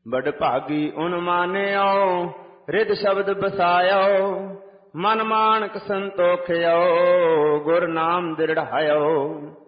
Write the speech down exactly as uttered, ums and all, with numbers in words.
ਬੜ ਭਾਗੀ ਉਨ ਮਾਨਿਓ, ਰਿਦ ਸ਼ਬਦ ਬਸਾਇਓ, ਮਨ ਮਾਨਕ ਸੰਤੋਖਿਓ, ਗੁਰ ਨਾਮ ਦਿਰੜਾਇਓ।